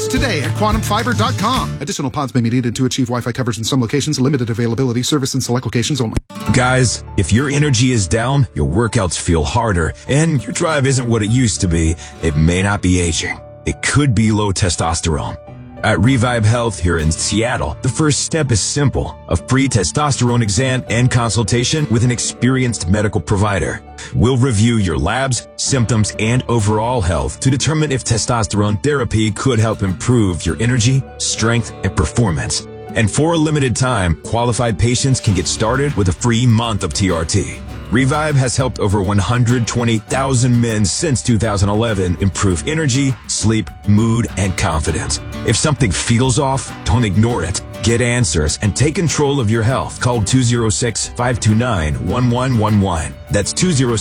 today at quantumfiber.com. Additional pods may be needed to achieve Wi-Fi coverage in some locations. Limited availability. Service in select locations only. Guys, if your energy is down, your workouts feel harder, and your drive isn't what it used to be, it may not be aging. It could be low testosterone. At Revive Health here in Seattle, the first step is simple: a free testosterone exam and consultation with an experienced medical provider. We'll review your labs, symptoms, and overall health to determine if testosterone therapy could help improve your energy, strength, and performance. And for a limited time, qualified patients can get started with a free month of TRT. Revive has helped over 120,000 men since 2011 improve energy, sleep, mood, and confidence. If something feels off, don't ignore it. Get answers and take control of your health. Call 206-529-1111. That's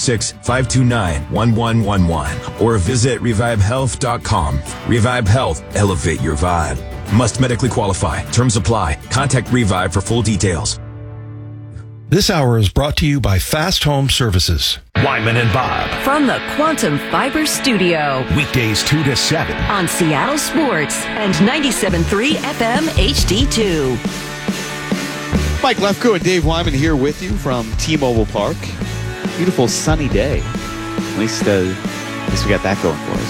206-529-1111. Or visit revivehealth.com. Revive Health. Elevate your vibe. Must medically qualify. Terms apply. Contact Revive for full details. This hour is brought to you by Fast Home Services. Wyman and Bob. From the Quantum Fiber Studio. Weekdays 2 to 7. On Seattle Sports and 97.3 FM HD2. Mike Lefko and Dave Wyman here with you from T-Mobile Park. Beautiful sunny day. At least we got that going for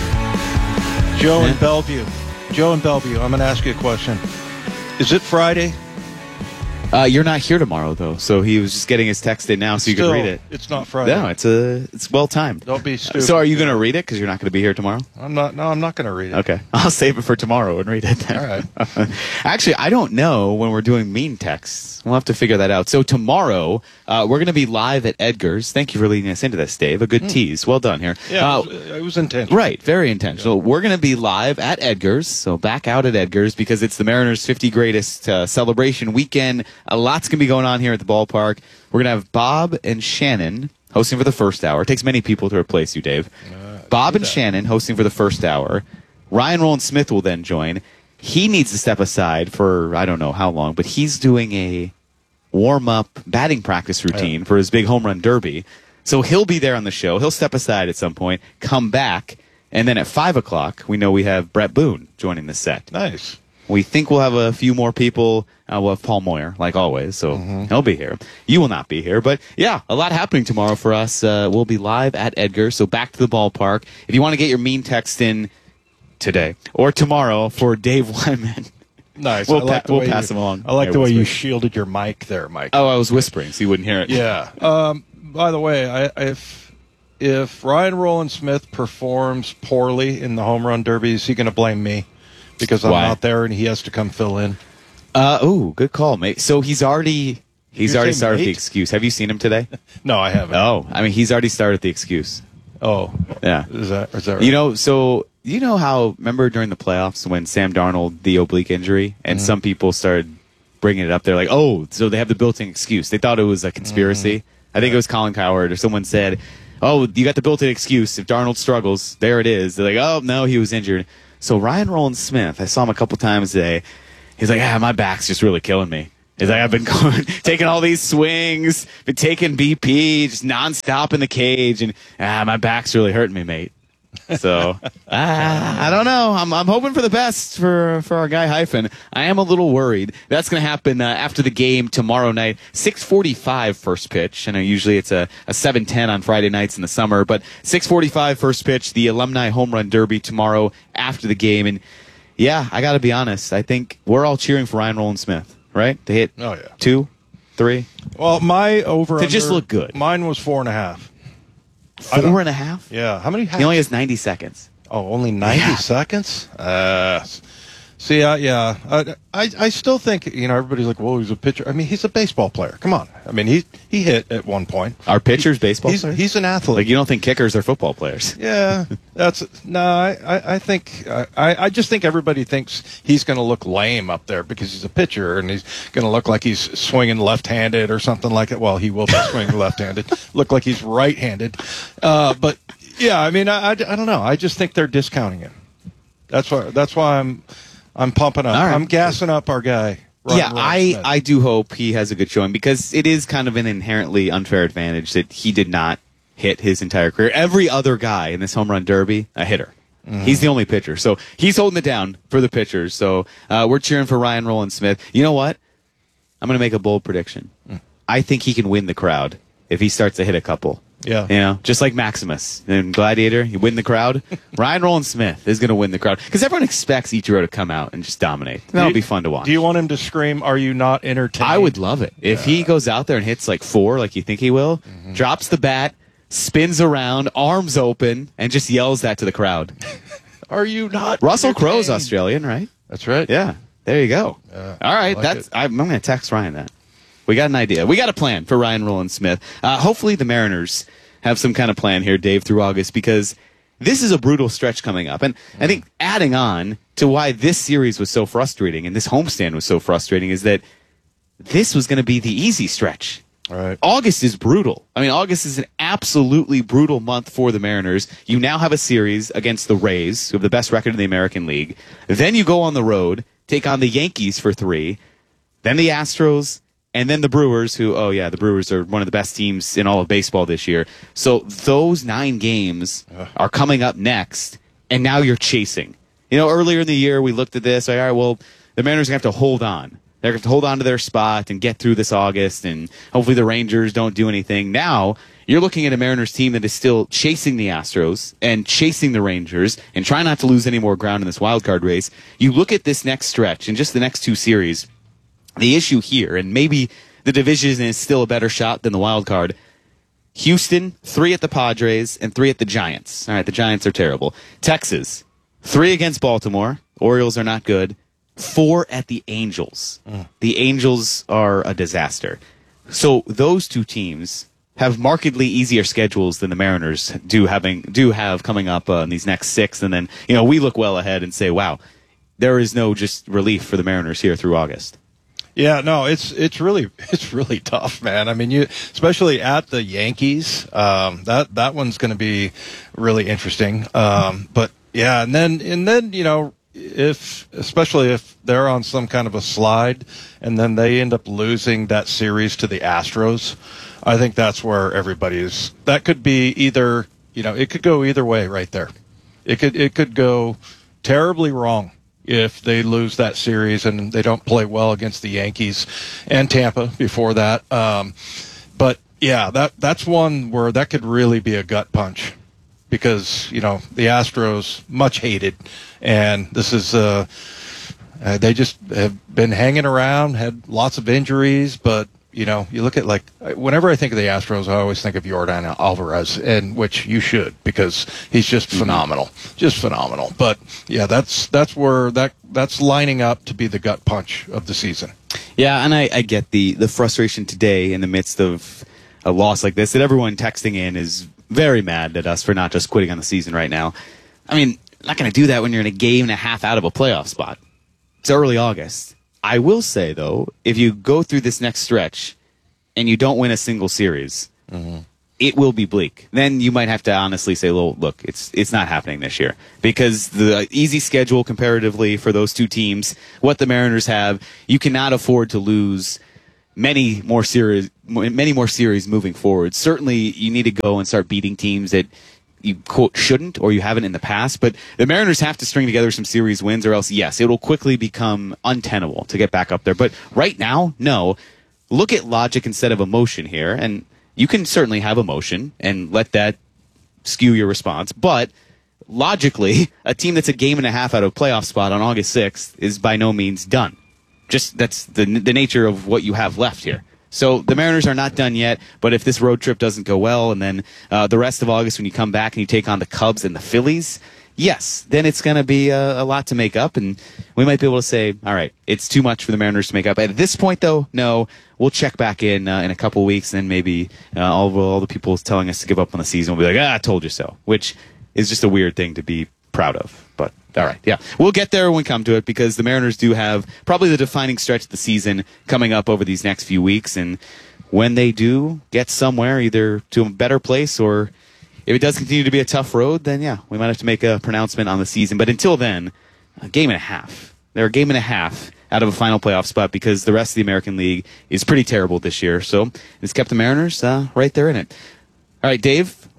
us. Joe in Bellevue, I'm going to ask you a question. Is it Friday? You're not here tomorrow, though, so he was just getting his text in now so you can read it. It's not Friday. No, it's well-timed. Don't be stupid. So are you going to read it because you're not going to be here tomorrow? I'm not going to read it. Okay. I'll save it for tomorrow and read it then. All right. Actually, I don't know when we're doing mean texts. We'll have to figure that out. So tomorrow, we're going to be live at Edgar's. Thank you for leading us into this, Dave. A good tease. Well done here. Yeah, it was intentional. Right. Very intentional. Yeah. We're going to be live at Edgar's. So back out at Edgar's because it's the Mariners' 50 Greatest celebration weekend. A lot's going to be going on here at the ballpark. We're going to have Bob and Shannon hosting for the first hour. It takes many people to replace you, Dave. Bob and Shannon hosting for the first hour. Ryan Rowland-Smith will then join. He needs to step aside for I don't know how long, but he's doing a warm-up batting practice routine for his big home run derby. So he'll be there on the show. He'll step aside at some point, come back, and then at 5 o'clock, we know we have Brett Boone joining the set. Nice. We think we'll have a few more people. We'll have Paul Moyer, like always, so he'll be here. You will not be here, but yeah, a lot happening tomorrow for us. We'll be live at Edgar, so back to the ballpark. If you want to get your mean text in today or tomorrow for Dave Wyman, nice. We'll pass them along. I like the way you shielded your mic there, Mike. Oh, I was whispering, so you wouldn't hear it. Yeah. By the way, if Ryan Rowland-Smith performs poorly in the home run derby, is he going to blame me because I'm not there and he has to come fill in? Good call, mate. So he's already started the excuse. Have you seen him today? No, I haven't. Oh, I mean, he's already started the excuse. Oh, yeah. Is that right? You know how, remember during the playoffs when Sam Darnold, the oblique injury, and some people started bringing it up? They're like, oh, so they have the built-in excuse. They thought it was a conspiracy. I think it was Colin Cowherd or someone said, oh, you got the built-in excuse. If Darnold struggles, there it is. They're like, oh, no, he was injured. So Ryan Rowland-Smith, I saw him a couple times today. He's like, my back's just really killing me. He's like, I've been taking all these swings, been taking BP, just nonstop in the cage, and my back's really hurting me, mate. So, I don't know. I'm hoping for the best for our guy Hyphen. I am a little worried. That's going to happen after the game tomorrow night. 6:45 first pitch. I know usually it's a 7:10 on Friday nights in the summer, but 6:45 first pitch, the Alumni Home Run Derby tomorrow after the game. And yeah, I got to be honest. I think we're all cheering for Ryan Rowland-Smith, right? To hit 2, 3. Well, my over to just look good. Mine was 4.5. 4.5? Yeah. How many? He only has 90 seconds. Oh, only 90 seconds? See, I still think, everybody's like, well, he's a pitcher. I mean, he's a baseball player. Come on. I mean, he hit at one point. Are pitchers baseball players? He's an athlete. Like, you don't think kickers are football players? Yeah. I think, I just think everybody thinks he's going to look lame up there because he's a pitcher and he's going to look like he's swinging left-handed or something like that. Well, he will be swinging left-handed. Look like he's right-handed. But, yeah, I mean, I don't know. I just think they're discounting him. That's why I'm pumping up. Right. I'm gassing up our guy. Yeah, I do hope he has a good showing because it is kind of an inherently unfair advantage that he did not hit his entire career. Every other guy in this home run derby, a hitter. He's the only pitcher. So he's holding it down for the pitchers. So we're cheering for Ryan Rowland-Smith. You know what? I'm going to make a bold prediction. I think he can win the crowd if he starts to hit a couple. Yeah. You know, just like Maximus in Gladiator, you win the crowd. Ryan Rowland-Smith is going to win the crowd because everyone expects Ichiro to come out and just dominate. That'll be fun to watch. Do you want him to scream, "Are you not entertained"? I would love it. If he goes out there and hits like 4, like you think he will, drops the bat, spins around, arms open, and just yells that to the crowd. Are you not Russell Crowe's entertained? Australian, right? That's right. Yeah. There you go. All right. I like I'm going to text Ryan that. We got an idea. We got a plan for Ryan Rowland-Smith. Hopefully the Mariners have some kind of plan here, Dave, through August, because this is a brutal stretch coming up. And I think adding on to why this series was so frustrating and this homestand was so frustrating is that this was going to be the easy stretch. All right. August is brutal. I mean, August is an absolutely brutal month for the Mariners. You now have a series against the Rays, who have the best record in the American League. Then you go on the road, take on the Yankees for 3, then the Astros, and then the Brewers, who, the Brewers are one of the best teams in all of baseball this year. So those 9 games are coming up next, and now you're chasing. You know, earlier in the year, we looked at this, like, all right, well, the Mariners are going to have to hold on. They're going to hold on to their spot and get through this August, and hopefully the Rangers don't do anything. Now, you're looking at a Mariners team that is still chasing the Astros and chasing the Rangers and trying not to lose any more ground in this wild card race. You look at this next stretch and just the next 2 series, the issue here, and maybe the division is still a better shot than the wild card. Houston, 3 at the Padres, and 3 at the Giants. All right, the Giants are terrible. Texas, 3 against Baltimore. Orioles are not good. 4 at the Angels. The Angels are a disaster. So those 2 teams have markedly easier schedules than the Mariners do have coming up in these next 6. And then, we look well ahead and say, wow, there is no just relief for the Mariners here through August. Yeah, no, it's really tough, man. I mean, especially at the Yankees, that one's going to be really interesting. But yeah, and then especially if they're on some kind of a slide, and then they end up losing that series to the Astros, I think that's where everybody is. That could be either, it could go either way right there. It could go terribly wrong if they lose that series and they don't play well against the Yankees and Tampa before that. But yeah, that's one where that could really be a gut punch because, the Astros much hated, and this is, they just have been hanging around, had lots of injuries, but you look at whenever I think of the Astros, I always think of Yordan Alvarez, and which you should because he's just phenomenal, just phenomenal. But yeah, that's where that's lining up to be the gut punch of the season. Yeah, and I get the frustration today in the midst of a loss like this that everyone texting in is very mad at us for not just quitting on the season right now. I mean, not going to do that when you're in a game and a half out of a playoff spot. It's early August. I will say, though, if you go through this next stretch and you don't win a single series, it will be bleak. Then you might have to honestly say, well, look, it's not happening this year. Because the easy schedule comparatively for those 2 teams, what the Mariners have, you cannot afford to lose many more series moving forward. Certainly, you need to go and start beating teams that you, quote, shouldn't, or you haven't in the past, but the Mariners have to string together some series wins, or else, yes, it will quickly become untenable to get back up there. But right now, no. Look at logic instead of emotion here, and you can certainly have emotion and let that skew your response, but logically, a team that's a game and a half out of a playoff spot on August 6th is by no means done. Just that's the nature of what you have left here. So the Mariners are not done yet, but if this road trip doesn't go well, and then the rest of August when you come back and you take on the Cubs and the Phillies, yes, then it's going to be a lot to make up, and we might be able to say, all right, it's too much for the Mariners to make up. At this point, though, no, we'll check back in a couple weeks, and then maybe all the people telling us to give up on the season will be like, I told you so, which is just a weird thing to be proud of. But all right, yeah, we'll get there when we come to it because the Mariners do have probably the defining stretch of the season coming up over these next few weeks, and when they do get somewhere, either to a better place or if it does continue to be a tough road, then yeah, we might have to make a pronouncement on the season. But until then, a game and a half. They're a game and a half out of a final playoff spot because the rest of the American League is pretty terrible this year. So it's kept the Mariners right there in it. All right, Dave,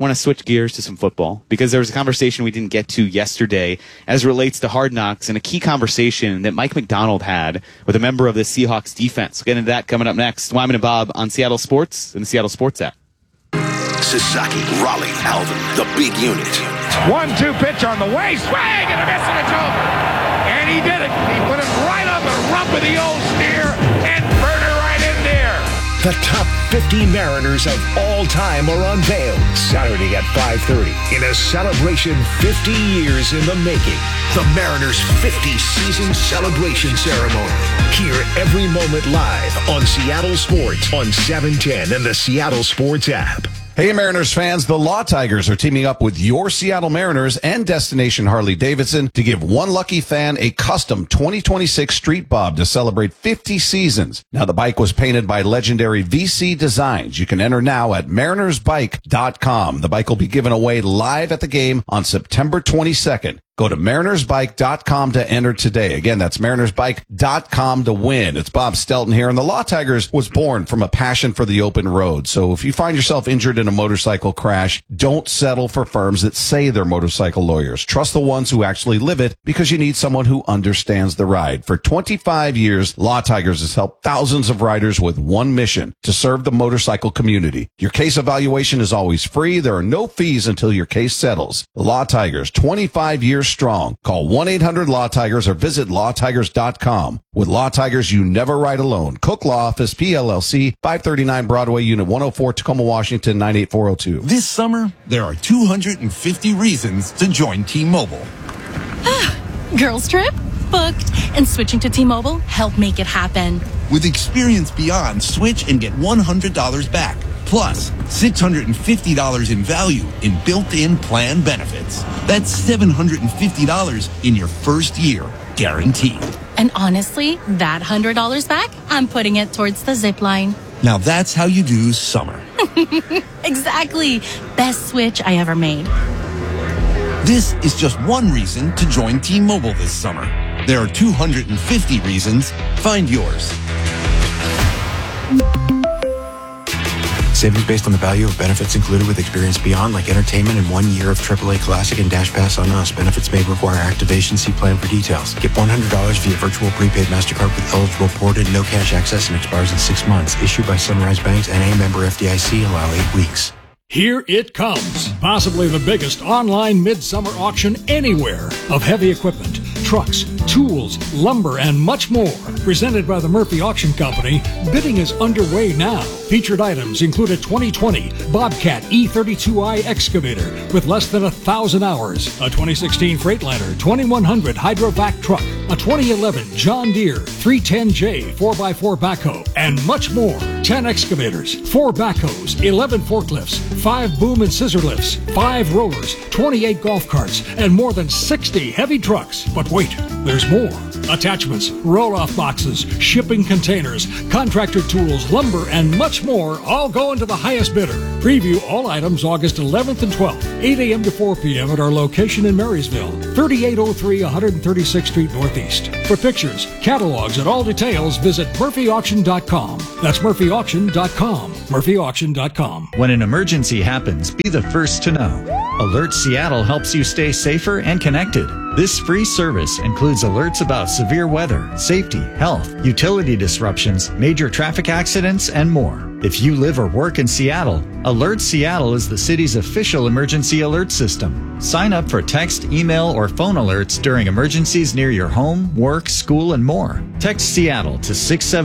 want to switch gears to some football because there was a conversation we didn't get to yesterday as relates to Hard Knocks and a key conversation that Mike McDonald had with a member of the Seahawks defense. We'll get into that coming up next. Wyman and Bob on Seattle Sports and the Seattle Sports app. Sasaki, Raleigh, Alvin, the big unit. 1-2 pitch on the way, swing and a miss, and it's over. And he did it. He put it right up the rump of the old steer and burned it right in there. The top 50 Mariners of all time are unveiled Saturday at 5:30 in a celebration 50 years in the making. The Mariners' 50 season celebration ceremony. Hear every moment live on Seattle Sports on 710 and the Seattle Sports app. Hey, Mariners fans, the Law Tigers are teaming up with your Seattle Mariners and Destination Harley-Davidson to give one lucky fan a custom 2026 Street Bob to celebrate 50 seasons. Now, the bike was painted by legendary VC Designs. You can enter now at marinersbike.com. The bike will be given away live at the game on September 22nd. Go to marinersbike.com to enter today. Again, that's marinersbike.com to win. It's Bob Stelton here, and the Law Tigers was born from a passion for the open road. So if you find yourself injured in a motorcycle crash, don't settle for firms that say they're motorcycle lawyers. Trust the ones who actually live it, because you need someone who understands the ride. For 25 years, Law Tigers has helped thousands of riders with one mission: to serve the motorcycle community. Your case evaluation is always free. There are no fees until your case settles. The Law Tigers, 25 years strong. Call 1-800-LAW-TIGERS or visit lawtigers.com. With Law Tigers, you never ride alone. Cook Law Office, PLLC, 539 Broadway, Unit 104, Tacoma, Washington, 98402. This summer, there are 250 reasons to join T-Mobile. Girls trip? Booked. And switching to T-Mobile helped make it happen. With Experience Beyond, switch and get $100 back. Plus, $650 in value in built-in plan benefits. That's $750 in your first year, guaranteed. And honestly, that $100 back, I'm putting it towards the zip line. Now that's how you do summer. Exactly. Best switch I ever made. This is just one reason to join T-Mobile this summer. There are 250 reasons. Find yours. Savings based on the value of benefits included with Experience Beyond, like entertainment and 1 year of AAA Classic and Dash Pass on Us. Benefits may require activation. See plan for details. Get $100 via virtual prepaid MasterCard with eligible ported, no cash access, and expires in 6 months. Issued by Sunrise Banks and a member FDIC. Allow 8 weeks. Here it comes, possibly the biggest online midsummer auction anywhere of heavy equipment, trucks, tools, lumber, and much more. Presented by the Murphy Auction Company, bidding is underway now. Featured items include a 2020 Bobcat E32i excavator with less than 1,000 hours, a 2016 Freightliner 2100 Hydrovac truck, a 2011 John Deere 310J 4x4 backhoe, and much more. 10 excavators, 4 backhoes, 11 forklifts, 5 boom and scissor lifts, 5 rollers, 28 golf carts, and more than 60 heavy trucks. But wait, there's more. Attachments, roll-off boxes, shipping containers, contractor tools, lumber, and much more all go into the highest bidder. Preview all items August 11th and 12th, 8 a.m. to 4 p.m. at our location in Marysville, 3803 136th Street Northeast. For pictures, catalogs, and all details, visit murphyauction.com. That's murphyauction.com. murphyauction.com. When an emergency happens, be the first to know. Alert Seattle helps you stay safer and connected. This free service includes alerts about severe weather, safety, health, utility disruptions, major traffic accidents, and more. If you live or work in Seattle, Alert Seattle is the city's official emergency alert system. Sign up for text, email, or phone alerts during emergencies near your home, work, school, and more. Text Seattle to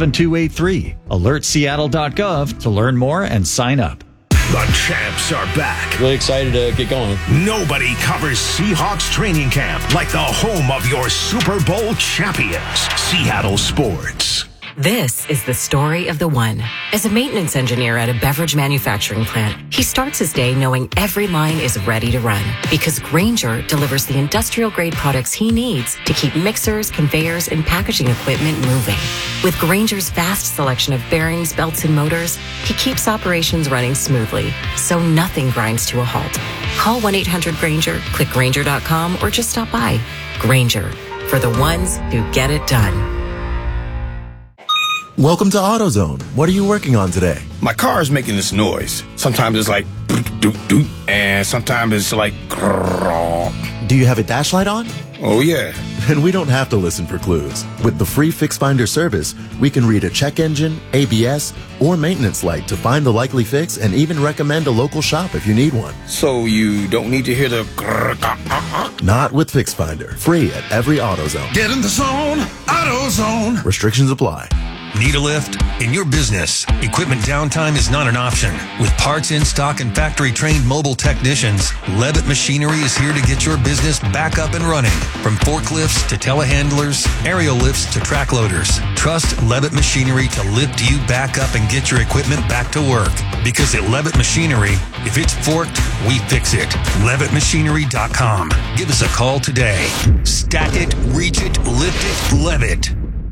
67283. AlertSeattle.gov to learn more and sign up. The champs are back. Really excited to get going. Nobody covers Seahawks training camp like the home of your Super Bowl champions, Seattle Sports. This is the story of the one. As a maintenance engineer at a beverage manufacturing plant, he starts his day knowing every line is ready to run because Grainger delivers the industrial-grade products he needs to keep mixers, conveyors, and packaging equipment moving. With Grainger's vast selection of bearings, belts, and motors, he keeps operations running smoothly, so nothing grinds to a halt. Call 1-800-GRAINGER, click Grainger.com, or just stop by. Grainger, for the ones who get it done. Welcome to AutoZone. What are you working on today? My car is making this noise. Sometimes it's like doot, and sometimes it's like Do you have a dash light on? Oh, yeah. Then we don't have to listen for clues. With the free Fix Finder service, we can read a check engine, ABS, or maintenance light to find the likely fix and even recommend a local shop if you need one. So you don't need to hear the Not with Fix Finder. Free at every AutoZone. Get in the zone, AutoZone. Restrictions apply. Need a lift? In your business, equipment downtime is not an option. With parts in stock and factory-trained mobile technicians, Levitt Machinery is here to get your business back up and running. From forklifts to telehandlers, aerial lifts to track loaders. Trust Levitt Machinery to lift you back up and get your equipment back to work. Because at Levitt Machinery, if it's forked, we fix it. LevittMachinery.com. Give us a call today. Stack it, reach it, lift it, Levitt.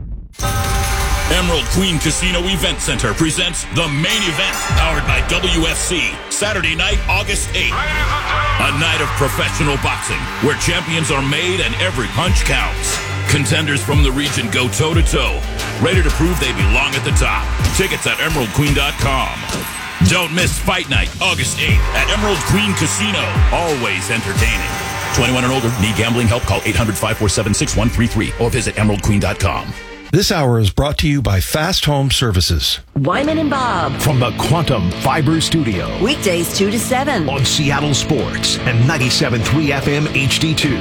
Emerald Queen Casino Event Center presents the main event, powered by WFC, Saturday night, August 8th. A night of professional boxing, where champions are made and every punch counts. Contenders from the region go toe-to-toe, ready to prove they belong at the top. Tickets at EmeraldQueen.com. Don't miss Fight Night, August 8th, at Emerald Queen Casino. Always entertaining. 21 and older, need gambling help? Call 800-547-6133 or visit EmeraldQueen.com. This hour is brought to you by Fast Home Services. Wyman and Bob. From the Quantum Fiber Studio. Weekdays 2 to 7. On Seattle Sports and 97.3 FM HD2.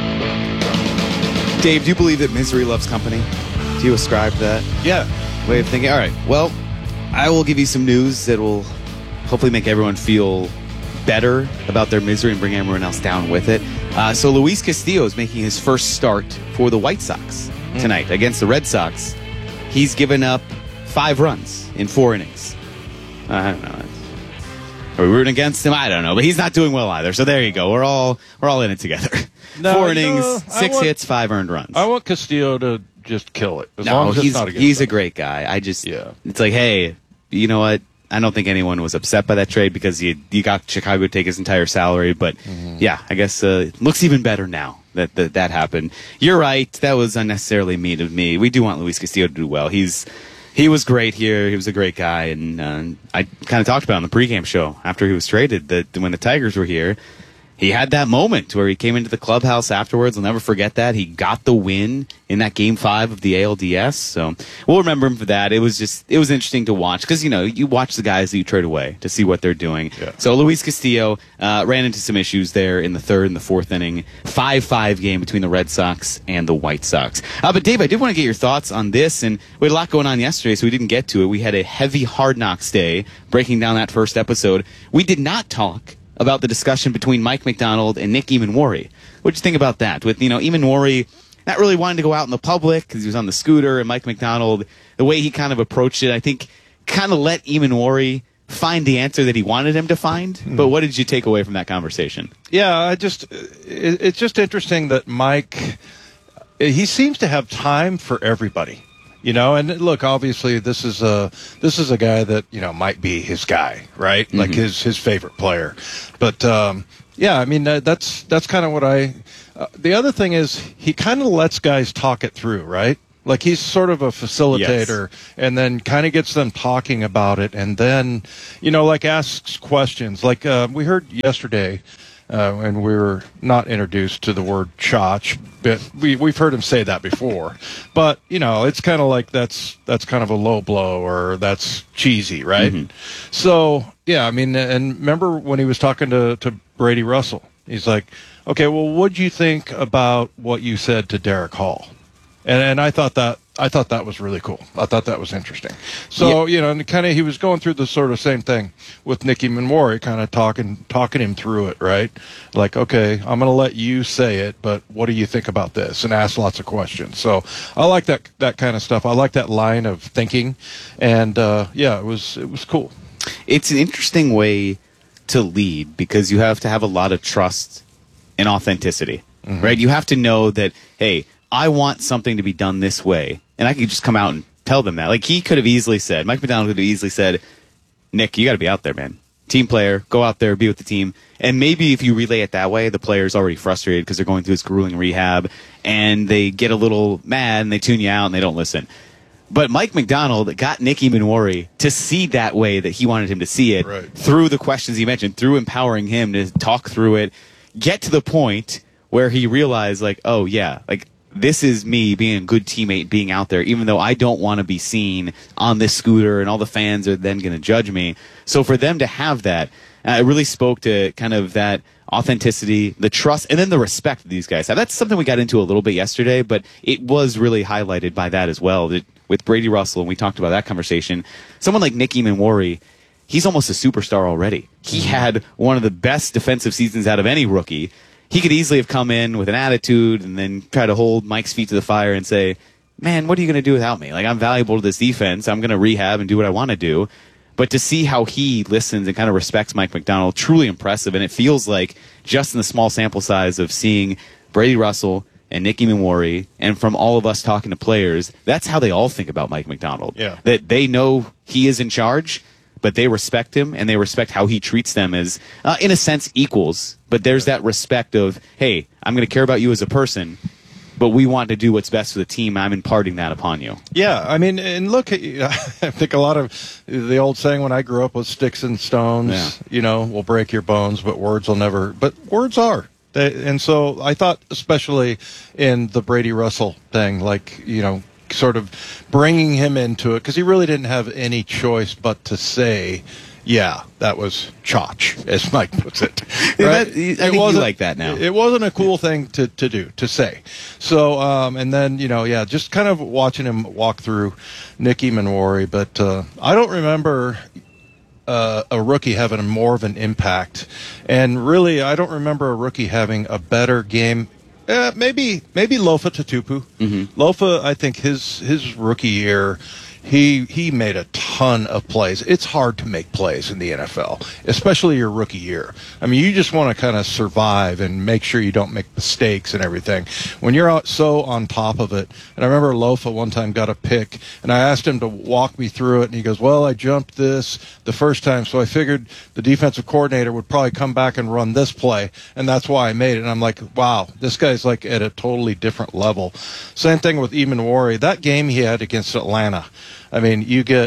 Dave, do you believe that misery loves company? Do you ascribe to that? Yeah. Way of thinking? All right. Well, I will give you some news that will hopefully make everyone feel better about their misery and bring everyone else down with it. So Luis Castillo is making his first start for the White Sox tonight against the Red Sox. He's given up 5 runs in 4 innings. I don't know. Are we rooting against him? I don't know, but he's not doing well either. So there you go. We're all in it together. No, 4 innings, 6 hits, 5 earned runs. I want Castillo to just kill it. As No, long as it's not against he's them. a great guy. It's like, hey, you know what? I don't think anyone was upset by that trade because you got Chicago to take his entire salary. But yeah, I guess it looks even better now that happened. You're right. That was unnecessarily mean of me. We do want Luis Castillo to do well. He was great here. He was a great guy. And I kind of talked about it on the pregame show after he was traded that when the Tigers were here, he had that moment where he came into the clubhouse afterwards. I'll never forget that. He got the win in that Game 5 of the ALDS. So we'll remember him for that. It was interesting to watch because, you watch the guys that you trade away to see what they're doing. Yeah. So Luis Castillo ran into some issues there in the 3rd and the 4th inning. 5-5 game between the Red Sox and the White Sox. But Dave, I did want to get your thoughts on this. And we had a lot going on yesterday, so we didn't get to it. We had a heavy Hard Knocks day breaking down that first episode. We did not talk about the discussion between Mike McDonald and Nick Eamon-Warry. What'd you think about that? With, Eamon-Warry not really wanting to go out in the public because he was on the scooter, and Mike McDonald, the way he kind of approached it, I think kind of let Eamon-Warry find the answer that he wanted him to find. But what did you take away from that conversation? Yeah, it's just interesting that Mike, he seems to have time for everybody. And look, obviously this is a guy that, might be his guy, right? Mm-hmm. Like his favorite player. But, yeah, I mean, that's kind of what the other thing is he kind of lets guys talk it through, right? Like he's sort of a facilitator and then kind of gets them talking about it and then, like asks questions. Like, we heard yesterday, and we were not introduced to the word chotch, but we've heard him say that before. But, it's kind of like that's kind of a low blow or that's cheesy, right? Mm-hmm. So, yeah, I mean, and remember when he was talking to Brady Russell, he's like, okay, well, what'd you think about what you said to Derek Hall? And I thought that was really cool. I thought that was interesting. So, and kind of he was going through the sort of same thing with Nick Eamon-Warry, kind of talking him through it, right? Like, okay, I'm going to let you say it, but what do you think about this? And ask lots of questions. So I like that kind of stuff. I like that line of thinking. And, it was cool. It's an interesting way to lead because you have to have a lot of trust and authenticity, right? You have to know that, hey, I want something to be done this way. And I could just come out and tell them that. Like he could have easily said, Mike McDonald could have easily said, Nick, you got to be out there, man. Team player, go out there, be with the team. And maybe if you relay it that way, the player's already frustrated because they're going through this grueling rehab and they get a little mad and they tune you out and they don't listen. But Mike Macdonald got Nick Eamon-Warry to see that way that he wanted him to see it through the questions he mentioned, through empowering him to talk through it, get to the point where he realized, like, oh, yeah, like, this is me being a good teammate, being out there, even though I don't want to be seen on this scooter and all the fans are then going to judge me. So for them to have that, it really spoke to kind of that authenticity, the trust, and then the respect that these guys have. That's something we got into a little bit yesterday, but it was really highlighted by that as well. That with Brady Russell, and we talked about that conversation, someone like Nick Eamon-Warry, he's almost a superstar already. He had one of the best defensive seasons out of any rookie. He could easily have come in with an attitude and then try to hold Mike's feet to the fire and say, man, what are you going to do without me? Like, I'm valuable to this defense. I'm going to rehab and do what I want to do. But to see how he listens and kind of respects Mike Macdonald, truly impressive. And it feels like just in the small sample size of seeing Brady Russell and Nick Eamon-Warry, and from all of us talking to players, that's how they all think about Mike Macdonald. Yeah. That they know he is in charge, but they respect him, and they respect how he treats them as, in a sense, equals. But there's that respect of, hey, I'm going to care about you as a person, but we want to do what's best for the team. I'm imparting that upon you. Yeah, I mean, and look, I think a lot of the old saying when I grew up was sticks and stones, will break your bones, but words will never. But words are. And so I thought, especially in the Brady Russell thing, like, sort of bringing him into it, because he really didn't have any choice but to say, yeah, that was chotch, as Mike puts it. Right? I think you like that now. It wasn't a cool thing to do, to say. So, and then, just kind of watching him walk through Nick Eamon-Warry. But I don't remember a rookie having more of an impact. And really, I don't remember a rookie having a better game. Maybe Lofa Tatupu. Mm-hmm. Lofa, I think his rookie year, he made a ton of plays. It's hard to make plays in the NFL, especially your rookie year. I mean, you just want to kind of survive and make sure you don't make mistakes and everything. When you're out so on top of it, and I remember Lofa one time got a pick, and I asked him to walk me through it, and he goes, well, I jumped this the first time, so I figured the defensive coordinator would probably come back and run this play, and that's why I made it. And I'm like, wow, this guy's like at a totally different level. Same thing with Eamon-Warry. That game he had against Atlanta, I mean,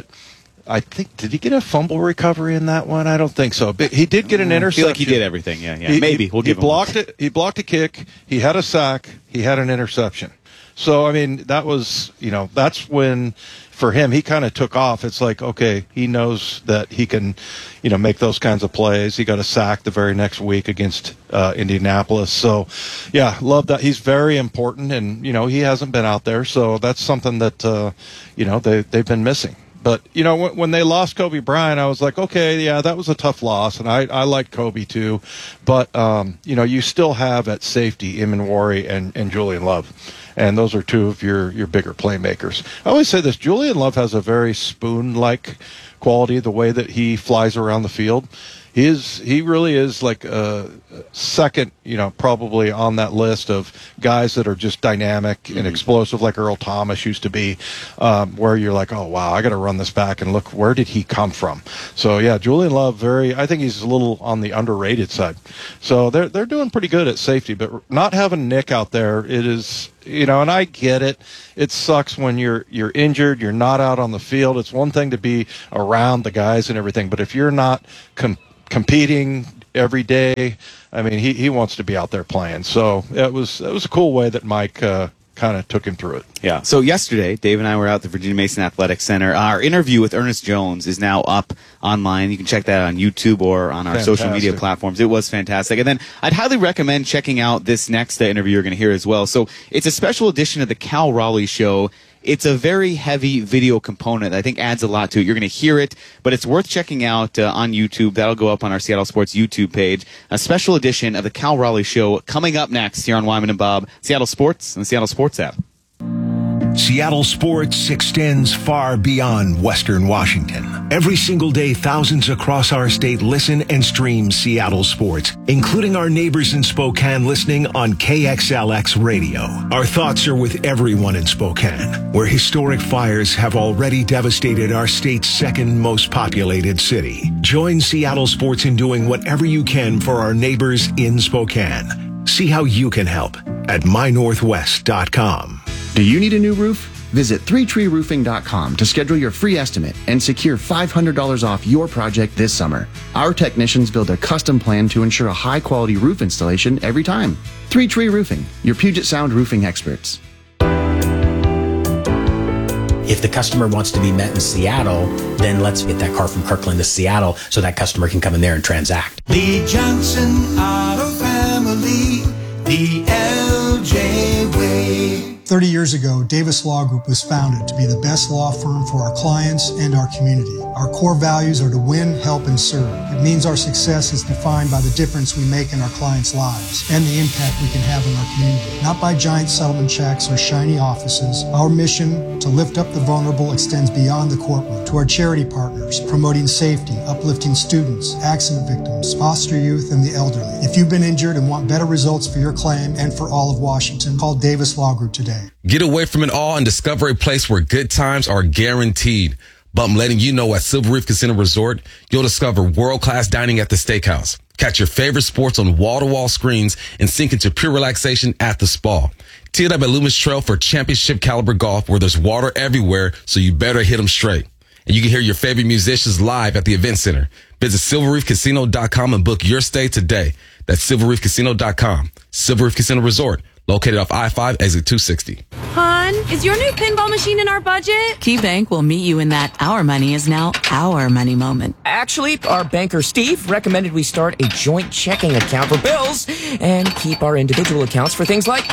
I think, did he get a fumble recovery in that one? I don't think so. But he did get an interception. I feel like he did everything, yeah. Maybe. We'll give him blocked it. He blocked a kick. He had a sack. He had an interception. So, I mean, that was, that's when, for him, he kind of took off. It's like, okay, he knows that he can, make those kinds of plays. He got a sack the very next week against Indianapolis. So, yeah, love that. He's very important, and, he hasn't been out there. So that's something that, they've been missing. But, when they lost Kobe Bryant, I was like, okay, yeah, that was a tough loss, and I like Kobe too. But, you still have at safety Eamon-Warry and Julian Love. And those are two of your bigger playmakers. I always say this, Julian Love has a very spoon-like quality, the way that he flies around the field. He really is like a second, probably on that list of guys that are just dynamic and explosive, like Earl Thomas used to be, where you're like, oh, wow, I got to run this back and look, where did he come from? So, yeah, Julian Love, I think he's a little on the underrated side. So they're doing pretty good at safety, but not having Nick out there, it is, and I get it. It sucks when you're injured, you're not out on the field. It's one thing to be around the guys and everything, but if you're not competing every day, I mean, he wants to be out there playing. So it was a cool way that Mike kind of took him through it. Yeah. So yesterday, Dave and I were out at the Virginia Mason Athletic Center. Our interview with Ernest Jones is now up online. You can check that on YouTube or on our social media platforms. It was fantastic. And then I'd highly recommend checking out this next interview you're going to hear as well. So it's a special edition of the Cal Raleigh Show. It's a very heavy video component that I think adds a lot to it. You're going to hear it, but it's worth checking out on YouTube. That'll go up on our Seattle Sports YouTube page. A special edition of the Cal Raleigh Show coming up next here on Wyman and Bob, Seattle Sports and the Seattle Sports app. Seattle sports extends far beyond Western Washington. Every single day, thousands across our state listen and stream Seattle sports, including our neighbors in Spokane listening on KXLX radio. Our thoughts are with everyone in Spokane, where historic fires have already devastated our state's second most populated city. Join Seattle sports in doing whatever you can for our neighbors in Spokane. See how you can help at mynorthwest.com. Do you need a new roof? Visit 3treeroofing.com to schedule your free estimate and secure $500 off your project this summer. Our technicians build a custom plan to ensure a high-quality roof installation every time. 3 Tree Roofing, your Puget Sound roofing experts. If the customer wants to be met in Seattle, then let's get that car from Kirkland to Seattle so that customer can come in there and transact. The Johnson Auto Family, the LJ way. 30 years ago, Davis Law Group was founded to be the best law firm for our clients and our community. Our core values are to win, help, and serve. It means our success is defined by the difference we make in our clients' lives and the impact we can have in our community. Not by giant settlement checks or shiny offices. Our mission to lift up the vulnerable extends beyond the courtroom to our charity partners, promoting safety, uplifting students, accident victims, foster youth, and the elderly. If you've been injured and want better results for your claim and for all of Washington, call Davis Law Group today. Get away from it all and discover a place where good times are guaranteed. But I'm letting you know, at Silver Reef Casino Resort, you'll discover world-class dining at the steakhouse. Catch your favorite sports on wall-to-wall screens and sink into pure relaxation at the spa. Tee it up at Loomis Trail for championship caliber golf, where there's water everywhere, so you better hit them straight. And you can hear your favorite musicians live at the event center. Visit silverreefcasino.com and book your stay today. That's silverreefcasino.com. Silver Reef Casino Resort, located off I-5, exit 260. Hon, is your new pinball machine in our budget? KeyBank will meet you in that our money is now our money moment. Actually, our banker Steve recommended we start a joint checking account for bills and keep our individual accounts for things like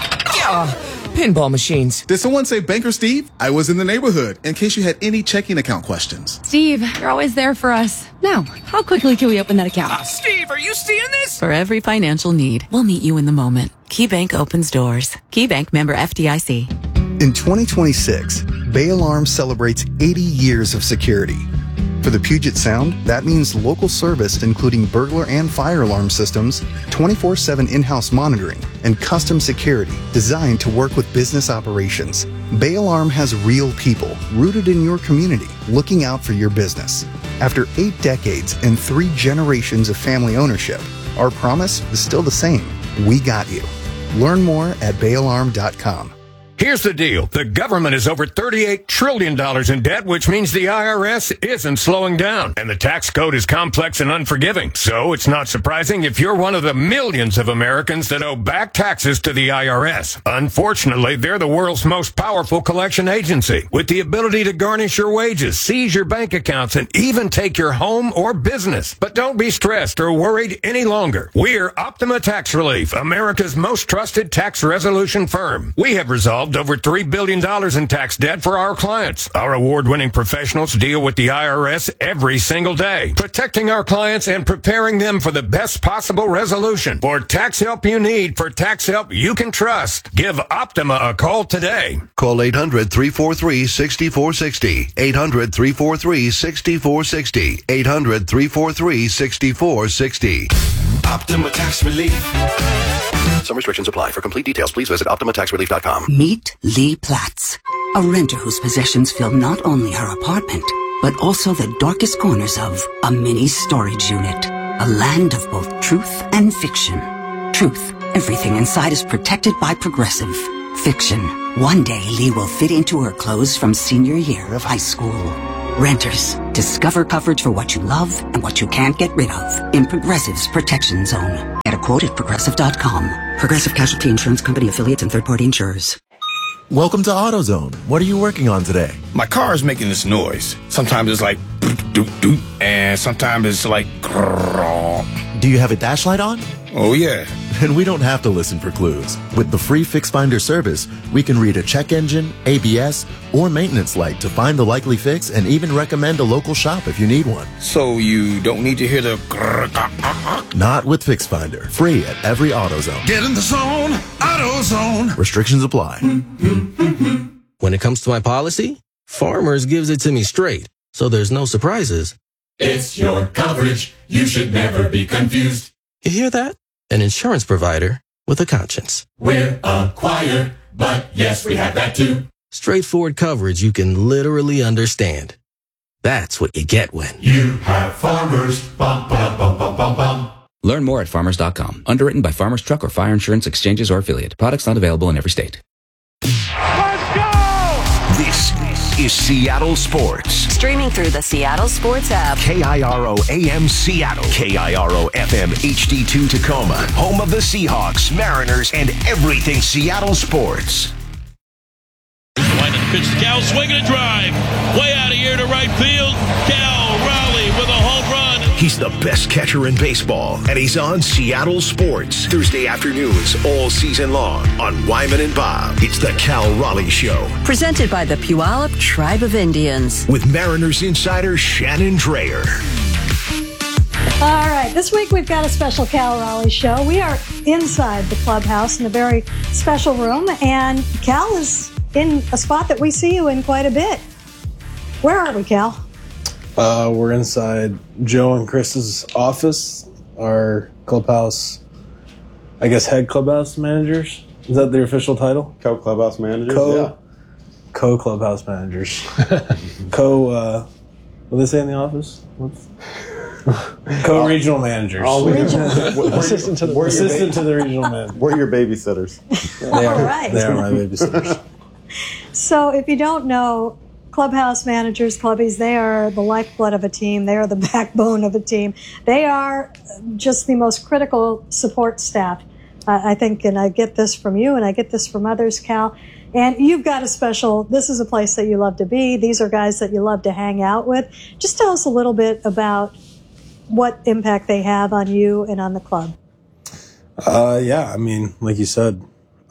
pinball machines. Did someone say Banker Steve? I was in the neighborhood in case you had any checking account questions. Steve, you're always there for us. Now, how quickly can we open that account? Steve, are you seeing this? For every financial need, we'll meet you in the moment. KeyBank opens doors. KeyBank, member FDIC. In 2026, Bay Alarm celebrates 80 years of security. For the Puget Sound, that means local service including burglar and fire alarm systems, 24/7 in-house monitoring, and custom security designed to work with business operations. Bay Alarm has real people rooted in your community looking out for your business. After 8 decades and 3 generations of family ownership, our promise is still the same. We got you. Learn more at bayalarm.com. Here's the deal. The government is over $38 trillion in debt, which means the IRS isn't slowing down. And the tax code is complex and unforgiving. So it's not surprising if you're one of the millions of Americans that owe back taxes to the IRS. Unfortunately, they're the world's most powerful collection agency, with the ability to garnish your wages, seize your bank accounts, and even take your home or business. But don't be stressed or worried any longer. We're Optima Tax Relief, America's most trusted tax resolution firm. We have resolved over $3 billion in tax debt for our clients. Our award-winning professionals deal with the IRS every single day, protecting our clients and preparing them for the best possible resolution. For tax help you need, for tax help you can trust, give Optima a call today. Call 800-343-6460. 800-343-6460. 800-343-6460. Optima Tax Relief. Some restrictions apply. For complete details, please visit OptimaTaxRelief.com. Meet Lee Platts, a renter whose possessions fill not only her apartment, but also the darkest corners of a mini storage unit. A land of both truth and fiction. Truth, everything inside is protected by Progressive. Fiction, one day Lee will fit into her clothes from senior year of high school. Renters, discover coverage for what you love and what you can't get rid of in Progressive's Protection Zone. Get a quote at Progressive.com. Progressive Casualty Insurance Company, affiliates, and third-party insurers. Welcome to AutoZone. What are you working on today? My car is making this noise. Sometimes it's like doot doot, and sometimes it's like grrr. Do you have a dash light on? Oh yeah. And we don't have to listen for clues. With the free Fix Finder service, we can read a check engine, ABS, or maintenance light to find the likely fix and even recommend a local shop if you need one. So you don't need to hear the grrr. Not with Fix Finder. Free at every AutoZone. Get in the zone, AutoZone. Restrictions apply. When it comes to my policy, Farmers gives it to me straight, so there's no surprises. It's your coverage. You should never be confused. You hear that? An insurance provider with a conscience. We're a choir, but yes, we have that too. Straightforward coverage you can literally understand. That's what you get when you have Farmers. Bum, bum, bum, bum, bum, bum. Learn more at farmers.com. Underwritten by Farmers Truck or Fire Insurance Exchanges or affiliate. Products not available in every state. Let's go! This is Seattle Sports. Streaming through the Seattle Sports app. KIRO AM Seattle. KIRO FM HD2 Tacoma. Home of the Seahawks, Mariners, and everything Seattle sports. Winding the pitch to Cal, swinging a drive. Way out of here to right field. Cal Raleigh with a home run. He's the best catcher in baseball, and he's on Seattle Sports. Thursday afternoons all season long on Wyman and Bob. It's the Cal Raleigh Show. Presented by the Puyallup Tribe of Indians. With Mariners insider Shannon Dreyer. All right, this week we've got a special Cal Raleigh show. We are inside the clubhouse in a very special room, and Cal is in a spot that we see you in quite a bit. Where are we, Cal? We're inside Joe and Chris's office, our clubhouse, I guess, head clubhouse managers. Is that their official title? Co-clubhouse managers, yeah. Co-clubhouse managers. What do they say in the office? Co-regional managers. Assistant to the regional manager. We're your babysitters. They are, right. They are my babysitters. So if you don't know, clubhouse managers, clubbies, they are the lifeblood of a team. They are the backbone of a team. They are just the most critical support staff, I think, and I get this from you and I get this from others, Cal. And you've got this is a place that you love to be. These are guys that you love to hang out with. Just tell us a little bit about what impact they have on you and on the club. Yeah, I mean, like you said,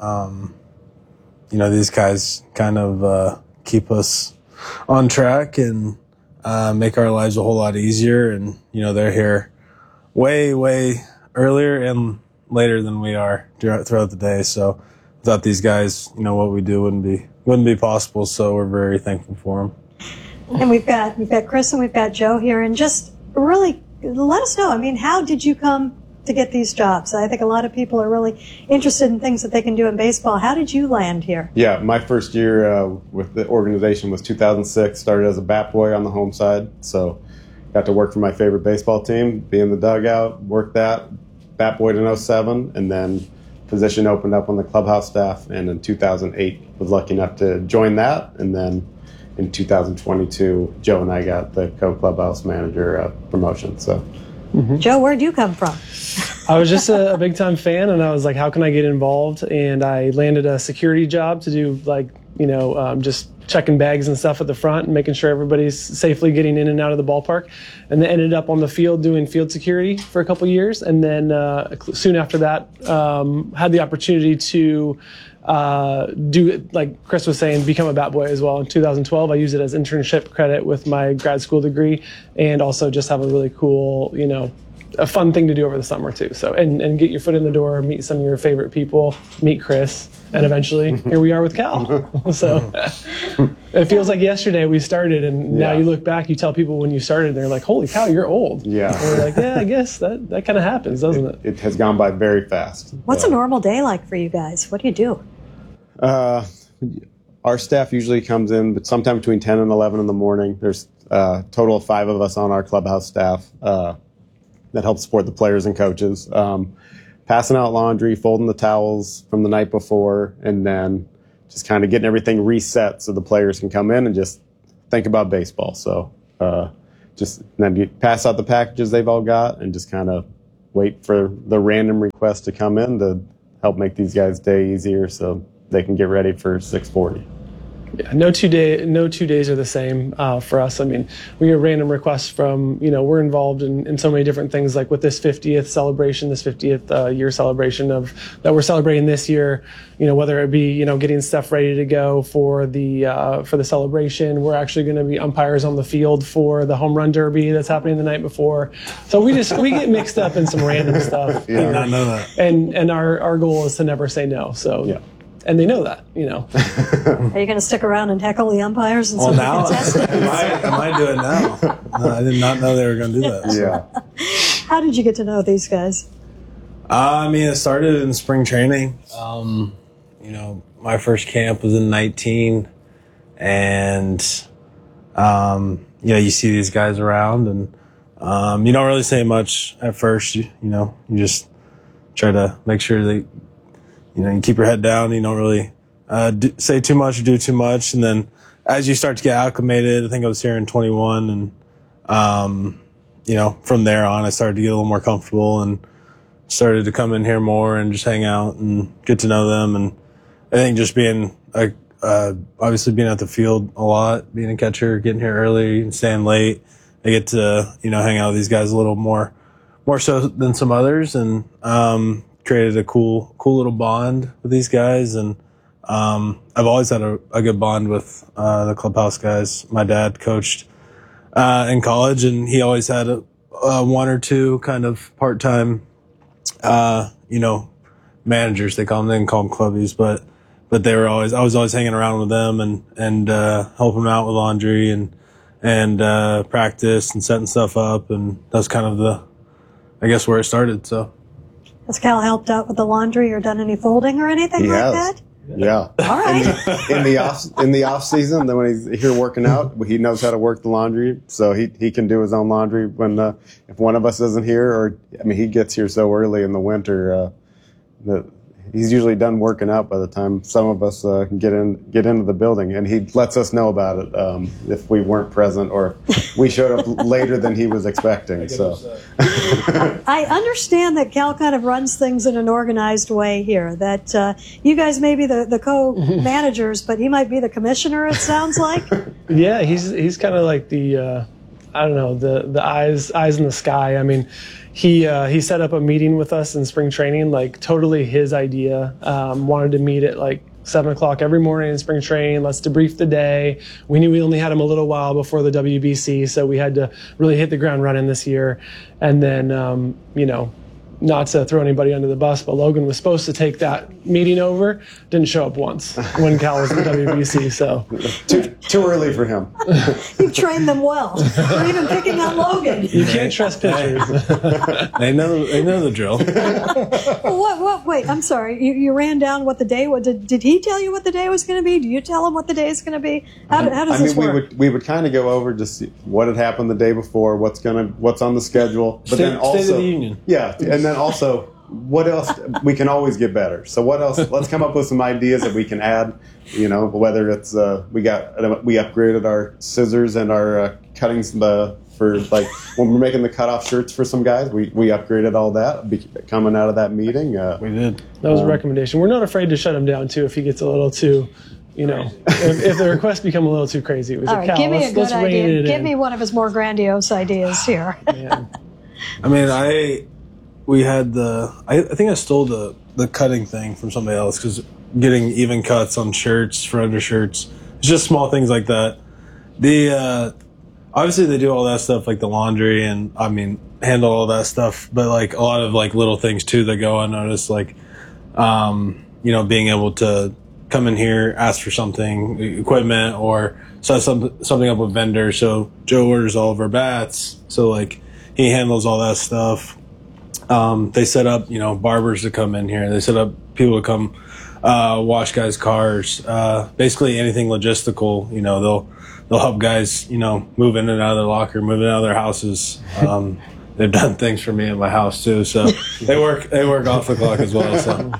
these guys kind of keep us on track and make our lives a whole lot easier. And, they're here way, way earlier and later than we are throughout the day. So without these guys, what we do wouldn't be possible. So we're very thankful for them. And we've got Chris and we've got Joe here, and just really let us know. I mean, how did you come to get these jobs? I think a lot of people are really interested in things that they can do in baseball. How did you land here? Yeah, my first year with the organization was 2006. Started as a bat boy on the home side, so got to work for my favorite baseball team, be in the dugout, work that, bat boy in 07, and then position opened up on the clubhouse staff, and in 2008 was lucky enough to join that, and then in 2022, Joe and I got the co-clubhouse manager promotion. So, Joe, where'd you come from? I was just a big-time fan, and I was like, how can I get involved? And I landed a security job to do, just checking bags and stuff at the front and making sure everybody's safely getting in and out of the ballpark. And then ended up on the field doing field security for a couple years. And then soon after that, had the opportunity to do, like Chris was saying, become a bat boy as well. In 2012, I used it as internship credit with my grad school degree, and also just have a really cool, a fun thing to do over the summer too. So, and get your foot in the door, meet some of your favorite people, meet Chris, and eventually here we are with Cal. So it feels like yesterday we started, and now you look back, you tell people when you started, they're like, holy cow, you're old. Yeah. And we're like, yeah, I guess that kind of happens, doesn't it? It has gone by very fast. What's a normal day like for you guys? What do you do? Our staff usually comes in, but sometime between 10 and 11 in the morning. There's a total of 5 of us on our clubhouse staff that help support the players and coaches. Passing out laundry, folding the towels from the night before, and then just kind of getting everything reset so the players can come in and just think about baseball. So then you pass out the packages they've all got and just kind of wait for the random request to come in to help make these guys' day easier so they can get ready for 6:40. Yeah, no two days are the same for us. I mean, we get random requests from, we're involved in so many different things, like with this 50th celebration, this 50th year celebration that we're celebrating this year, whether it be, getting stuff ready to go for the celebration. We're actually going to be umpires on the field for the home run derby that's happening the night before. So we get mixed up in some random stuff. Yeah, did not know that. And our goal is to never say no. So yeah. And they know that, Are you going to stick around and heckle the umpires? And now I might do it now. No, I did not know they were going to do that. So. Yeah. How did you get to know these guys? It started in spring training. My first camp was in 19, and you see these guys around, and you don't really say much at first. You just try to make sure that. You keep your head down. You don't really say too much or do too much. And then as you start to get acclimated, I think I was here in 21, and from there on, I started to get a little more comfortable and started to come in here more and just hang out and get to know them. And I think just being obviously being at the field a lot, being a catcher, getting here early and staying late, I get to hang out with these guys a little more so than some others, and created a cool little bond with these guys. And I've always had a good bond with the clubhouse guys. My dad coached in college, and he always had a one or two kind of part-time managers. They didn't call them clubbies, but I was always hanging around with them and helping them out with laundry and practice and setting stuff up, and that's kind of where it started. So has Cal helped out with the laundry or done any folding or anything like that? Yeah. All right. In the off season, then when he's here working out, he knows how to work the laundry, so he can do his own laundry when if one of us isn't here, he gets here so early in the winter that he's usually done working out by the time some of us can get into the building, and he lets us know about it if we weren't present or we showed up later than he was expecting. So I understand that Cal kind of runs things in an organized way here, that you guys may be the co-managers, but he might be the commissioner, it sounds like. Yeah, he's kind of like the the eyes in the sky. I mean, he set up a meeting with us in spring training, like totally his idea. Wanted to meet at like 7 o'clock every morning in spring training. Let's debrief the day. We knew we only had him a little while before the WBC, so we had to really hit the ground running this year. And then, not to throw anybody under the bus, but Logan was supposed to take that meeting over. Didn't show up once when Cal was in the WBC. So too early for him. You've trained them well. You're even picking on Logan. You can't trust pitchers. They know the drill. What? Wait, I'm sorry. You ran down what the day was. Did he tell you what the day was going to be? Do you tell him what the day is going to be? How does this work? We would kind of go over just see what had happened the day before, what's on the schedule, but then also State of the Union. Yeah, and then also what else we can always get better. So what else? Let's come up with some ideas that we can add. Whether it's we upgraded our scissors and our cuttings for like when we're making the cutoff shirts for some guys, we upgraded all that coming out of that meeting. We did. That was a recommendation. We're not afraid to shut him down too if he gets a little too. If the requests become a little too crazy. It was all right, Cal, give me a good idea. Give in. me one of his more grandiose ideas here. I mean, we had I think I stole the cutting thing from somebody else, because getting even cuts on shirts for undershirts, it's just small things like that. Obviously they do all that stuff like the laundry and handle all that stuff, but like a lot of like little things too that go unnoticed, like being able to come in here, ask for something, equipment, or set something up with vendors. So Joe orders all of our bats, so like he handles all that stuff. They set up, barbers to come in here. They set up people to come wash guys' cars. Basically anything logistical. They'll help guys, move in and out of their locker, move in and out of their houses. They've done things for me in my house too. So they work off the clock as well. So.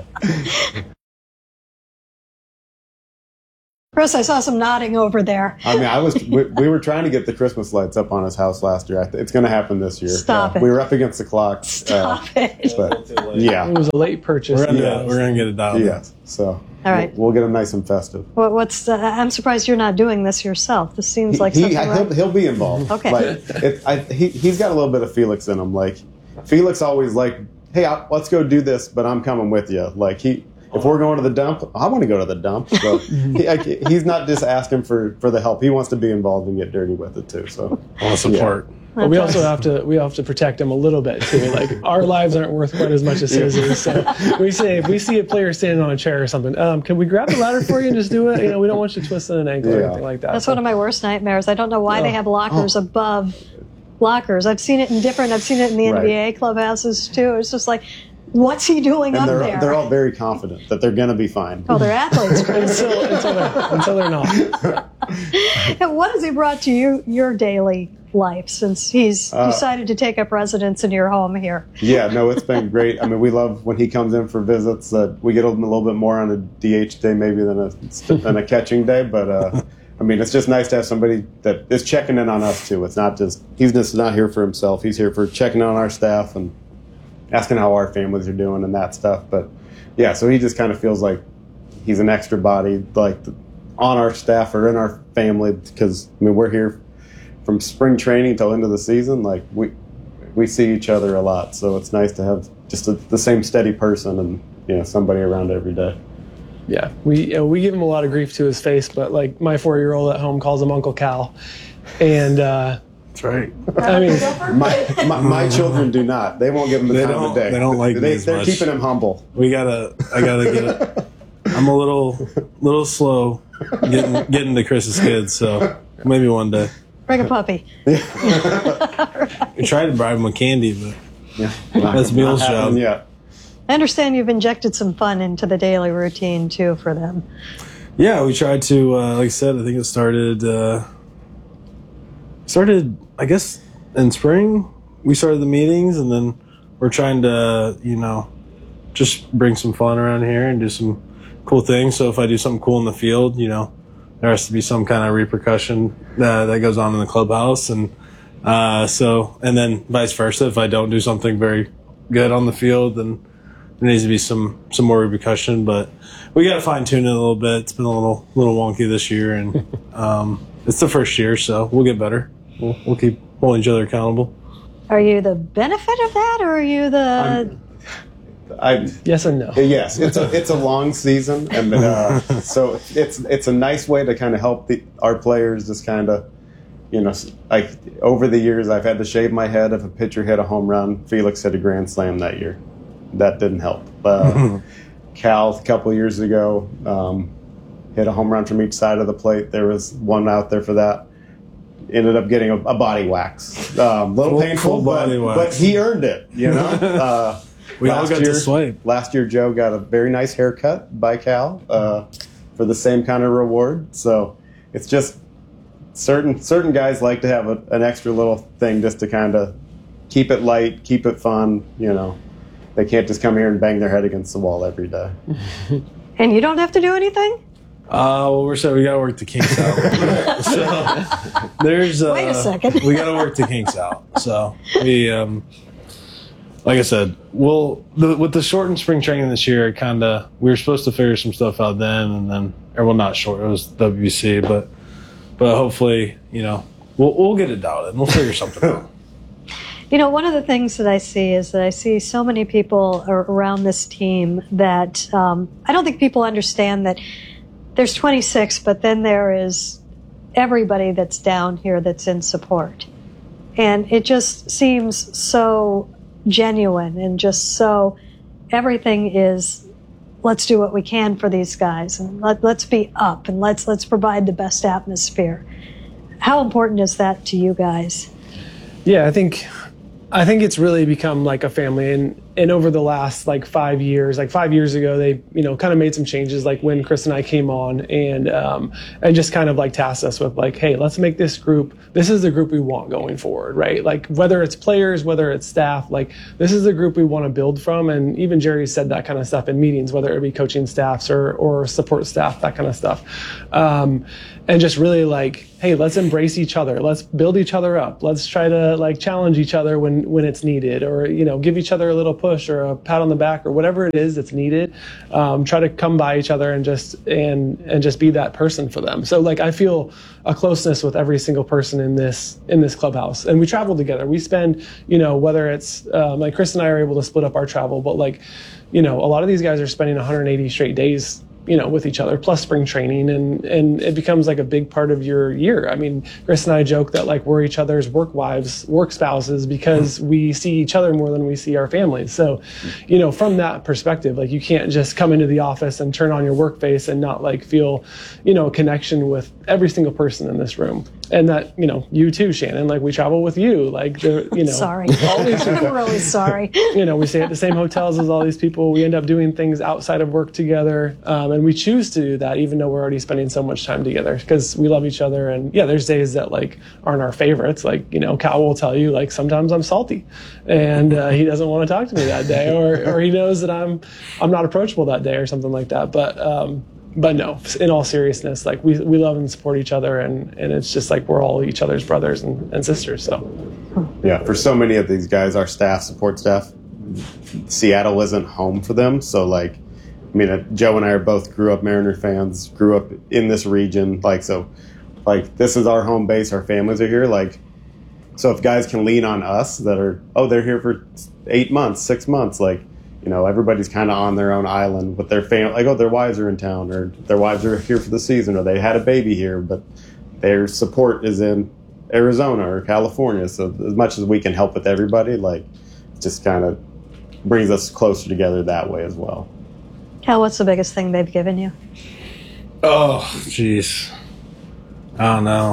Chris, I saw some nodding over there. We were trying to get the Christmas lights up on his house last year. It's going to happen this year. Stop it. We were up against the clock. Stop it. But, yeah. It was a late purchase. We're going to get it down. Yeah. So all right. We'll get them nice and festive. I'm surprised you're not doing this yourself. This seems like something he'll be involved. Okay. He's got a little bit of Felix in him. Like, Felix always hey, let's go do this, but I'm coming with you. Like, if we're going to the dump, I want to go to the dump. So he's not just asking for the help. He wants to be involved and get dirty with it too. So I want support. Yeah. But we also have to protect him a little bit too. Like, our lives aren't worth quite as much as his is. So we say if we see a player standing on a chair or something, can we grab the ladder for you and just do it? We don't want you twisting an ankle or anything like that. That's one of my worst nightmares. I don't know why they have lockers above lockers. I've seen it in the NBA clubhouses too. It's just like, what's he doing up there? They're all very confident that they're going to be fine. Oh, they're athletes, Chris. until they're not. And what has he brought to your daily life since he's decided to take up residence in your home here? Yeah, no, it's been great. We love when he comes in for visits. We get him a little bit more on a DH day maybe than a catching day, but I mean, it's just nice to have somebody that is checking in on us too. It's not just, he's just not here for himself. He's here for checking on our staff and asking how our families are doing and that stuff. But yeah, so he just kind of feels like he's an extra body, like on our staff or in our family, because I mean, we're here from spring training till end of the season. Like we see each other a lot, so it's nice to have just the same steady person and, you know, somebody around every day. Yeah, we give him a lot of grief to his face, but like my 4-year-old at home calls him Uncle Cal, and that's right. I mean, my children do not. They won't give him the time of day. They don't like me as They're much. keeping him humble. I gotta get it. I'm a little slow getting to Chris's kids, so maybe one day. Bring a puppy. We tried to bribe him with candy, but that's Bill's job. Yeah. I understand you've injected some fun into the daily routine, too, for them. Yeah, we tried to, like I said, I think it started, I guess, in spring. We started the meetings, and then we're trying to, you know, just bring some fun around here and do some cool things. So if I do something cool in the field, you know, there has to be some kind of repercussion that goes on in the clubhouse. And and then vice versa. If I don't do something very good on the field, then there needs to be some more repercussion, but we got to fine tune it a little bit. It's been a little wonky this year, and it's the first year, so we'll get better. We'll keep holding each other accountable. Are you the benefit of that, or are you the... yes and no. Yes, it's a long season, and so it's a nice way to kind of help our players. Just kind of, you know, like over the years, I've had to shave my head if a pitcher hit a home run. Felix hit a grand slam that year. That didn't help. Cal, a couple years ago, hit a home run from each side of the plate. There was one out there for that. Ended up getting a body wax. Little painful, but he earned it, you know? We all got to swipe. Last year, Joe got a very nice haircut by Cal for the same kind of reward. So it's just certain guys like to have an extra little thing just to kind of keep it light, keep it fun, you know. They can't just come here and bang their head against the wall every day. And you don't have to do anything? Well, we got to work the kinks out. So there's Wait a second. We got to work the kinks out. So we, like I said, with the shortened spring training this year, we were supposed to figure some stuff out then, and then, or well, not short, it was WBC, but hopefully, you know, we'll get it dialed in. We'll figure something out. You know, one of the things that I see is that I see so many people around this team that I don't think people understand that there's 26, but then there is everybody that's down here that's in support. And it just seems so genuine and just so everything is, let's do what we can for these guys and let's be up and let's provide the best atmosphere. How important is that to you guys? Yeah, I think it's really become like a family, and over the last 5 years, 5 years ago, they, you know, kind of made some changes, like when Chris and I came on and just kind of tasked us with hey, let's make this is the group we want going forward, right? Like whether it's players, whether it's staff, this is the group we want to build from. And even Jerry said that kind of stuff in meetings, whether it be coaching staffs or support staff, that kind of stuff. And just really hey, let's embrace each other. Let's build each other up. Let's try to challenge each other when it's needed, or, you know, give each other a little push or a pat on the back or whatever it is that's needed. Try to come by each other and just be that person for them. So I feel a closeness with every single person in this clubhouse, and we travel together. We spend, you know, whether it's Chris and I are able to split up our travel, but you know, a lot of these guys are spending 180 straight days, you know, with each other, plus spring training, and it becomes a big part of your year. I mean, Chris and I joke that we're each other's work wives, work spouses, because we see each other more than we see our families. So, you know, from that perspective, you can't just come into the office and turn on your work face and not feel, you know, a connection with every single person in this room. And that, you know, you too, Shannon, we travel with you, you know. Sorry. All these people, I'm really sorry. You know, we stay at the same hotels as all these people. We end up doing things outside of work together. And we choose to do that even though we're already spending so much time together because we love each other. And yeah, there's days that aren't our favorites. You know, Cal will tell you, sometimes I'm salty and he doesn't want to talk to me that day, or he knows that I'm not approachable that day or something like that. But But no, in all seriousness, like we love and support each other, and it's just like we're all each other's brothers and sisters. So yeah, for so many of these guys, our staff, support staff, Seattle isn't home for them. So like, I mean, Joe and I both grew up Mariner fans, grew up in this region. Like, so like this is our home base. Our families are here. Like, so if guys can lean on us that are, they're here for 8 months, 6 months, like, you know, everybody's kind of on their own island with their family. Like, their wives are in town, or their wives are here for the season, or they had a baby here, but their support is in Arizona or California. So as much as we can help with everybody, like, it just kind of brings us closer together that way as well. Cal, what's the biggest thing they've given you? Oh, jeez. I don't know.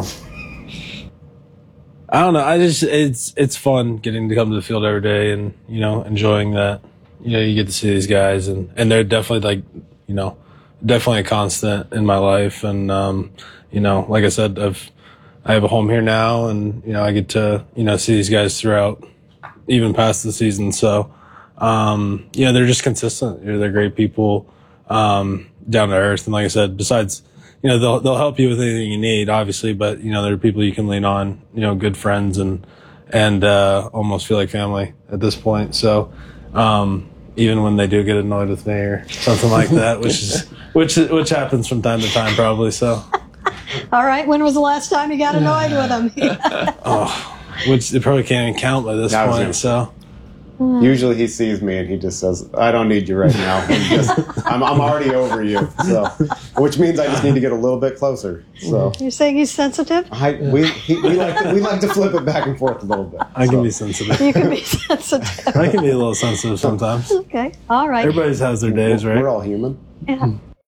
It's fun getting to come to the field every day and, you know, enjoying that. You know, you get to see these guys, and they're definitely, like, you know, definitely a constant in my life. And, you know, like I said, I have a home here now, and, you know, I get to, you know, see these guys throughout, even past the season. So, you know, they're just consistent. You know, they're great people, down to earth. And like I said, besides, you know, they'll help you with anything you need, obviously, but, you know, they're people you can lean on, you know, good friends, and almost feel like family at this point. So, even when they do get annoyed with me or something like that, which happens from time to time, probably. So, all right. When was the last time you got annoyed with them? Which they probably can't even count by this point. So, usually he sees me and he just says, "I don't need you right now. I'm already over you." So, which means I just need to get a little bit closer. So, you're saying he's sensitive? We like to flip it back and forth a little bit. I can be sensitive. You can be sensitive. I can be a little sensitive sometimes. Okay. All right. Everybody has their days, right? We're all human. Yeah.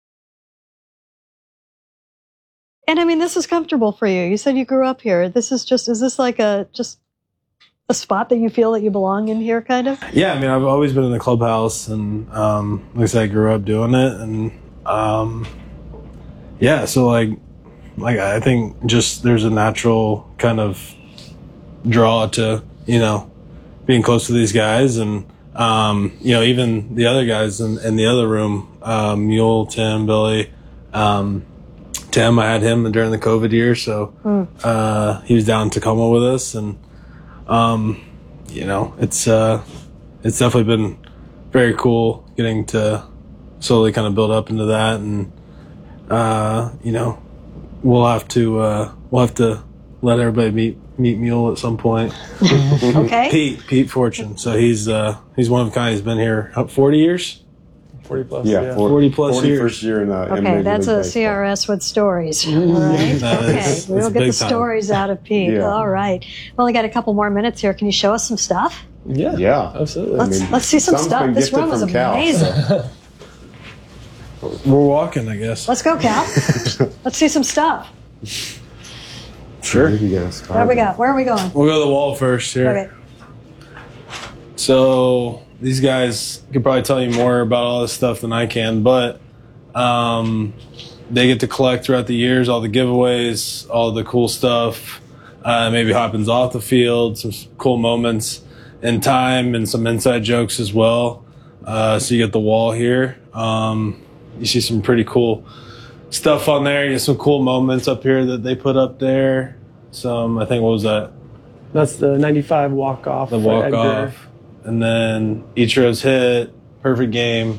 And I mean, this is comfortable for you. You said you grew up here. Is this like a spot that you feel that you belong in here, kind of? Yeah, I mean, I've always been in the clubhouse, and like I said, I grew up doing it, and yeah, so like I think just there's a natural kind of draw to, you know, being close to these guys, and you know, even the other guys in the other room, Mule, Tim, Billy, Tim, I had him during the COVID year, so he was down in Tacoma with us, and you know, it's definitely been very cool getting to slowly kind of build up into that, and you know, we'll have to let everybody meet Mule at some point. Okay. Pete Fortune. So he's one of a kind. He's been here 40 years. 40 plus. Yeah, 40 plus years. First year in okay, that's a CRS with stories. All right. Okay, we'll get the stories out of Pete. Yeah. All right. Well, we got a couple more minutes here. Can you show us some stuff? Yeah, absolutely. Let's see some stuff. This room is amazing. We're walking, I guess. Let's go, Cal. Let's see some stuff. Sure. Where we go? Where are we going? We'll go to the wall first here. Okay. So these guys could probably tell you more about all this stuff than I can, but they get to collect throughout the years all the giveaways, all the cool stuff, maybe happens off the field, some cool moments in time, and some inside jokes as well. So you get the wall here. You see some pretty cool stuff on there. You get some cool moments up here that they put up there. I think, what was that? That's the 95 walk-off. The walk-off. And then Ichiro's hit, perfect game.